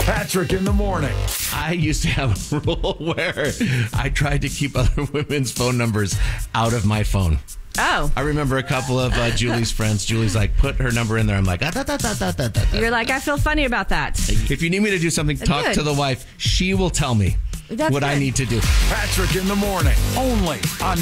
Patrick in the morning. I used to have a rule where I tried to keep other women's phone numbers out of my phone. Oh. I remember a couple of Julie's friends. Julie's like, put her number in there. I'm like, You're like, I feel funny about that. If you need me to do something, talk to the wife. She will tell me That's what I good. need to do. Patrick in the morning. Only on